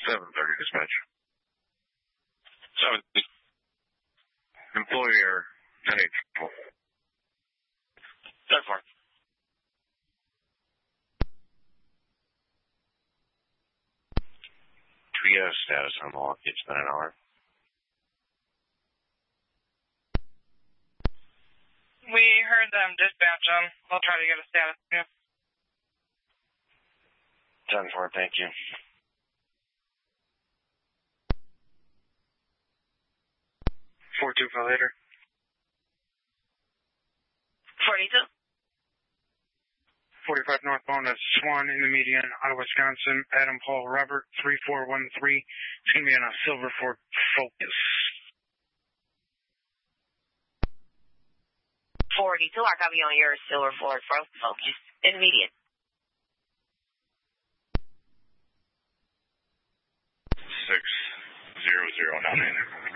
7:30 dispatch. 7. Employee error. 10-8. 10-4. Trio status on Milwaukee. It's been an hour. We heard them dispatch them. We'll try to get a status. Yeah. 10-4, thank you. 4-2 for later. 42. 45 northbound, that's Swan in the median out of Wisconsin. Adam Paul Robert, 3413. It's going to be on a Silver Ford Focus. 42, our copy on your Silver Ford Focus in the median. 600 9.